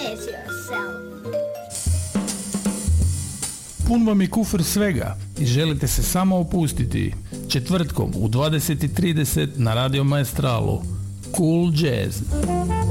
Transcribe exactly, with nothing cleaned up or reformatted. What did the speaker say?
Amaze yourself. Pun vam je kufer svega i želite se samo opustiti. Četvrtkom u dvadeset i trideset na Radio Maestralu. Cool Jazz.